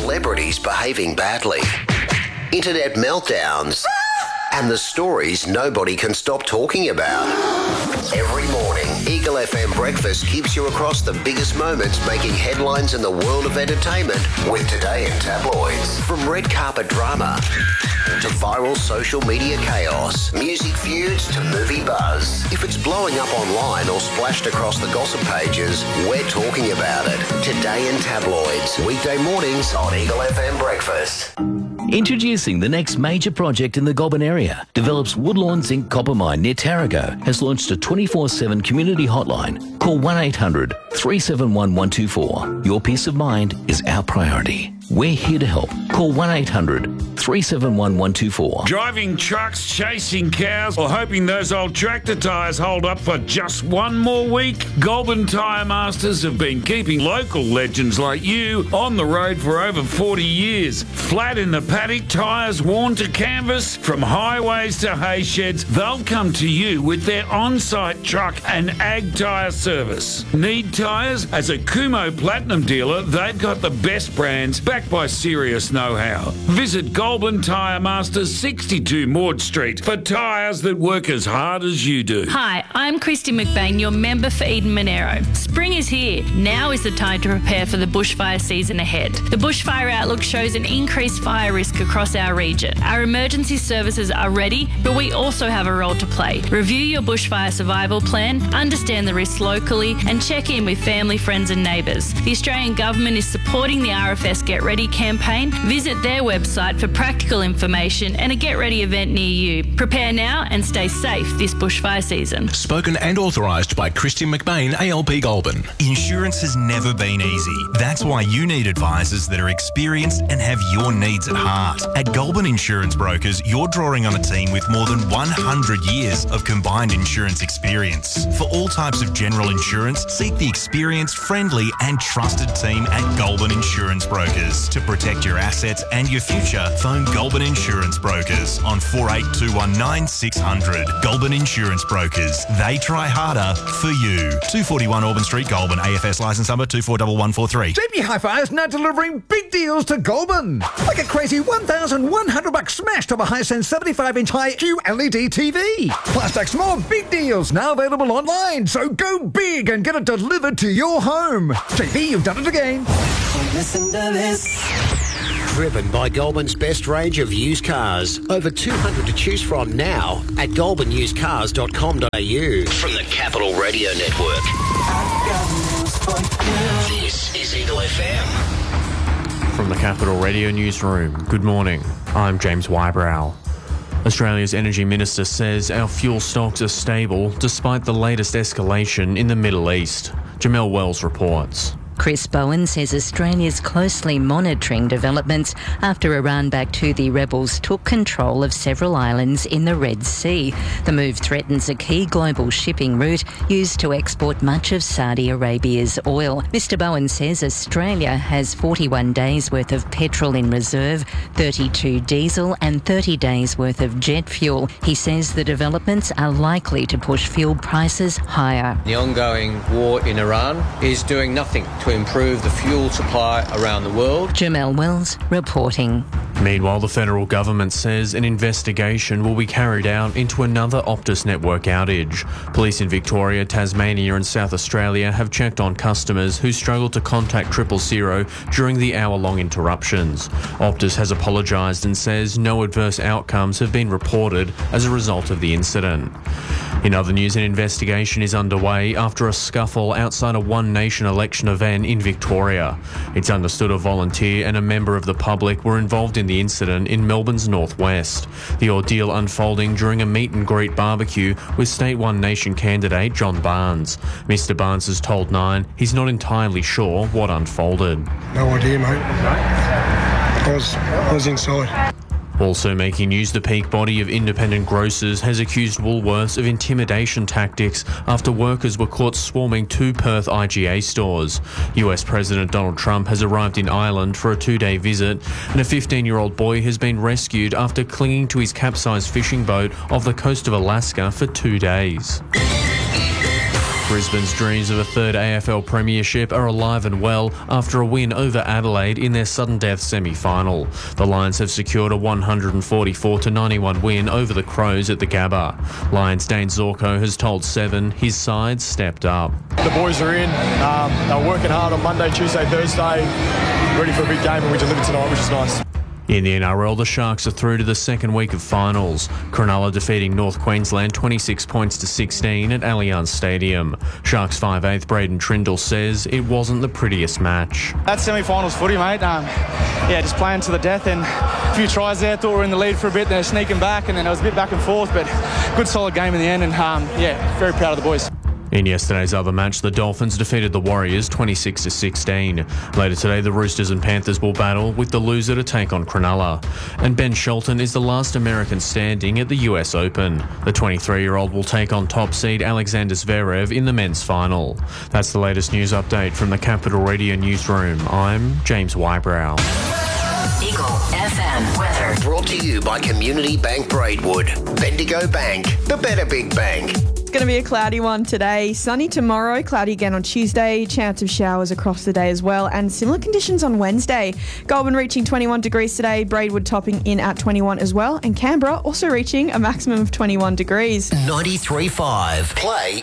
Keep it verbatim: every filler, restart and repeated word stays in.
celebrities behaving badly, internet meltdowns, and the stories nobody can stop talking about. Every morning, Eagle F M Breakfast keeps you across the biggest moments making headlines in the world of entertainment with Today in Tabloids. From red carpet drama to viral social media chaos, music feuds to movie buzz. If it's blowing up online or splashed across the gossip pages, we're talking about it. Today in Tabloids, weekday mornings on Eagle F M Breakfast. Introducing the next major project in the Goulburn area. Develops Woodlawn Zinc Copper Mine near Tarago has launched a twenty-four seven community hotline. Call one eight hundred three seven one one two four. Your peace of mind is our priority. We're here to help. Call one eight hundred three seven one one two four. Driving trucks, chasing cows, or hoping those old tractor tyres hold up for just one more week? Goulburn Tyre Masters have been keeping local legends like you on the road for over forty years. Flat in the paddock, tyres worn to canvas, from highways to hay sheds, they'll come to you with their on-site truck and ag tyre service. Need tyres? As a Kumo Platinum dealer, they've got the best brands backed by serious know-how. Visit Goulburn Tyre Masters, sixty-two Maud Street, for tyres that work as hard as you do. Hi, I'm Christy McBain, your member for Eden Monero. Spring is here. Now is the time to prepare for the bushfire season ahead. The Bushfire Outlook shows an increased fire risk across our region. Our emergency services are ready, but we also have a role to play. Review your bushfire survival plan, understand the risks locally, and check in with family, friends and neighbours. The Australian Government is supporting the R F S Get Ready campaign. Visit their website for practical information and a Get Ready event near you. Prepare now and stay safe this bushfire season. Spoken and authorised by Christian McBain, A L P Goulburn. Insurance has never been easy. That's why you need advisors that are experienced and have your needs at heart. At Goulburn Insurance Brokers, you're drawing on a team with more than one hundred years of combined insurance experience. For all types of general insurance, seek the experienced, friendly and trusted team at Goulburn Insurance Brokers. To protect your assets and your future, phone Goulburn Insurance Brokers on four eight two one nine six hundred. Goulburn Insurance Brokers. They try harder for you. two forty-one Auburn Street, Goulburn. A F S licence number two four one one four three. J B Hi-Fi is now delivering big deals to Goulburn. Like a crazy one thousand one hundred bucks smash to a Hisense seventy-five inch high Q L E D T V. Plus, stacks more big deals now available online. So go big and get it delivered to your home. J B, you've done it again. Listen to this. Driven by Goulburn's best range of used cars. Over two hundred to choose from now at goulburn used cars dot com dot a u. From the Capital Radio Network. This is Eagle F M. From the Capital Radio Newsroom, good morning. I'm James Wybrow. Australia's Energy Minister says our fuel stocks are stable despite the latest escalation in the Middle East. Jamel Wells reports. Chris Bowen says Australia's closely monitoring developments after Iran-backed Houthi rebels took control of several islands in the Red Sea. The move threatens a key global shipping route used to export much of Saudi Arabia's oil. Mister Bowen says Australia has forty-one days worth of petrol in reserve, thirty-two diesel and thirty days worth of jet fuel. He says the developments are likely to push fuel prices higher. The ongoing war in Iran is doing nothing to improve the fuel supply around the world. Jamel Wells reporting. Meanwhile, the federal government says an investigation will be carried out into another Optus network outage. Police in Victoria, Tasmania and South Australia have checked on customers who struggled to contact Triple Zero during the hour-long interruptions. Optus has apologised and says no adverse outcomes have been reported as a result of the incident. In other news, an investigation is underway after a scuffle outside a One Nation election event in Victoria. It's understood a volunteer and a member of the public were involved in the incident in Melbourne's northwest. The ordeal unfolding during a meet and greet barbecue with State One Nation candidate John Barnes. Mister Barnes has told Nine he's not entirely sure what unfolded. No idea, mate. I was, I was inside. Also making news, the peak body of independent grocers has accused Woolworths of intimidation tactics after workers were caught swarming two Perth I G A stores. U S President Donald Trump has arrived in Ireland for a two-day visit, and a fifteen-year-old boy has been rescued after clinging to his capsized fishing boat off the coast of Alaska for two days. Brisbane's dreams of a third A F L premiership are alive and well after a win over Adelaide in their sudden death semi-final. The Lions have secured a one forty-four to ninety-one win over the Crows at the Gabba. Lions Dane Zorko has told Seven his side stepped up. The boys are in. Um, they were working hard on Monday, Tuesday, Thursday, ready for a big game, and we delivered tonight, which is nice. In the N R L, the Sharks are through to the second week of finals. Cronulla defeating North Queensland twenty-six points to sixteen at Allianz Stadium. Sharks five eighth Braden Trindle says it wasn't the prettiest match. That's semi-finals footy, mate. Um, yeah, just playing to the death, and a few tries there. Thought we were in the lead for a bit, then sneaking back, and then it was a bit back and forth, but good solid game in the end, and um, yeah, very proud of the boys. In yesterday's other match, the Dolphins defeated the Warriors twenty-six to sixteen. Later today, the Roosters and Panthers will battle, with the loser to take on Cronulla. And Ben Shelton is the last American standing at the U S Open. The twenty-three-year-old will take on top seed Alexander Zverev in the men's final. That's the latest news update from the Capital Radio newsroom. I'm James Wybrow. Eagle F M weather. Brought to you by Community Bank Braidwood. Bendigo Bank, the better big bank. It's going to be a cloudy one today. Sunny tomorrow, cloudy again on Tuesday. Chance of showers across the day as well. And similar conditions on Wednesday. Goulburn reaching twenty-one degrees today. Braidwood topping in at twenty-one as well. And Canberra also reaching a maximum of twenty-one degrees. ninety-three point five. Play